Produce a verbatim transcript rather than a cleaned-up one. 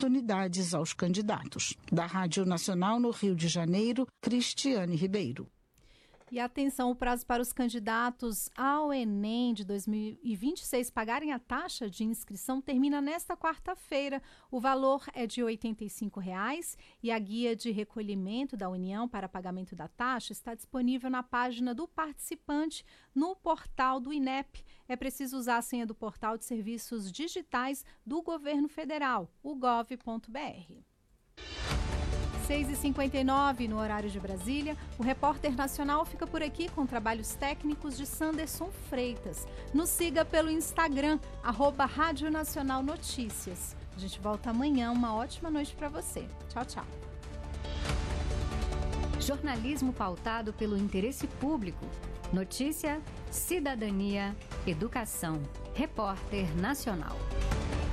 oportunidades aos candidatos. Da Rádio Nacional no Rio de Janeiro, Cristiane Ribeiro. E atenção, o prazo para os candidatos ao Enem de dois mil e vinte e seis pagarem a taxa de inscrição termina nesta quarta-feira. O valor é de oitenta e cinco reais e a guia de recolhimento da União para pagamento da taxa está disponível na página do participante no portal do INEP. É preciso usar a senha do portal de serviços digitais do governo federal, o gov ponto br. seis e cinquenta e nove no horário de Brasília. O Repórter Nacional fica por aqui com trabalhos técnicos de Sanderson Freitas. Nos siga pelo Instagram, arroba Rádio Nacional Notícias. A gente volta amanhã. Uma ótima noite para você. Tchau, tchau. Jornalismo pautado pelo interesse público. Notícia, cidadania, educação. Repórter Nacional.